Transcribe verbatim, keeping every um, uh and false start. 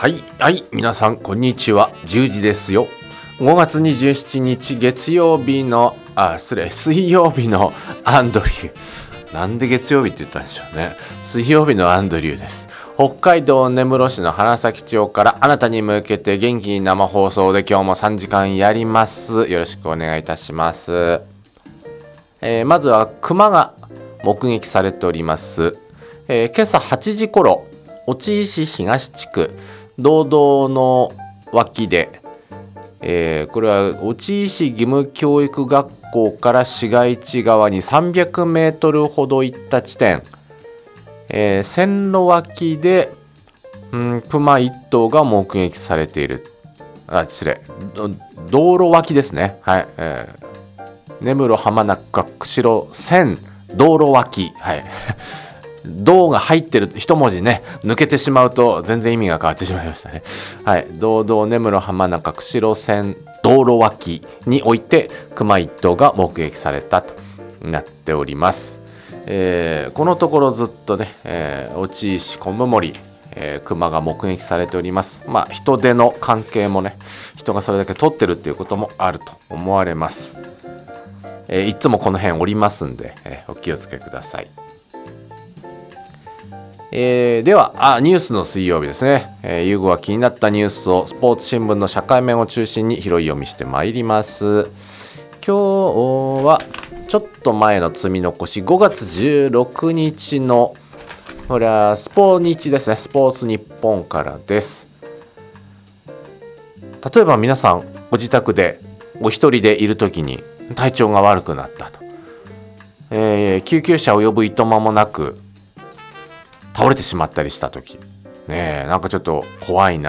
はいはい皆さんこんにちは、じゅうじですよ。ごがつにじゅうしちにち月曜日のあ失礼水曜日のアンドリュー、なんで月曜日って言ったんでしょうね。水曜日のアンドリューです。北海道根室市の花咲町からあなたに向けて元気に生放送で今日もさんじかんやります。よろしくお願いいたします。えー、まずは熊が目撃されております。えー、今朝はちじ頃、越井市東地区道道の脇で、えー、これは越井市義務教育学校から市街地側にさんびゃくメートルほど行った地点、えー、線路脇で、うん、クマいっとうが目撃されている。あ、失礼、道路脇ですね。はい、えー、根室浜中釧路線道路脇、はい道が入ってる一文字ね抜けてしまうと全然意味が変わってしまいましたね。はい、道道根室浜中釧路線道路脇において熊一頭が目撃されたとなっております。えー、このところずっとね、えー、越井市小牟森、えー、熊が目撃されております。まあ人手の関係もね、人がそれだけ取ってるっていうこともあると思われます。えー、いつもこの辺おりますんで、えー、お気をつけください。えー、ではあニュースの水曜日ですね、えー、ゆうごは気になったニュースをスポーツ新聞の社会面を中心に拾い読みしてまいります。今日はちょっと前の積み残しごがつじゅうろくにちのこれはスポニチですね、スポーツニッポンからです。例えば皆さんご自宅でお一人でいるときに体調が悪くなったと、えー、救急車を呼ぶいとまもなく倒れてしまったりした時ねえ、なんかちょっと怖いな